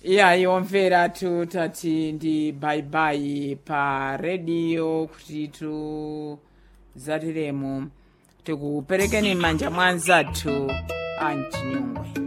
iyayi omvera tati ndi bayibayi pa rediyo kuti zatiremo tikuperekeni m'manja mwa anzathu a mchinyungwe.